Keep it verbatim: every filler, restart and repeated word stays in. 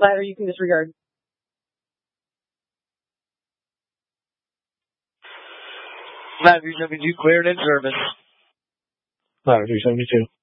Ladder, you can disregard. Ladder three seventy-two cleared in service. Ladder three seventy-two.